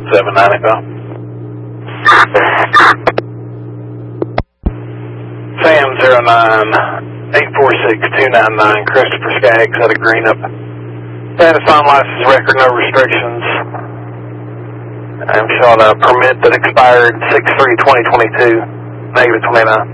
795. Sam 09-846-299, Christopher Skaggs out of Greenup. Status on license record, no restrictions. I'm showing a permit that expired 6/3/2022, -29.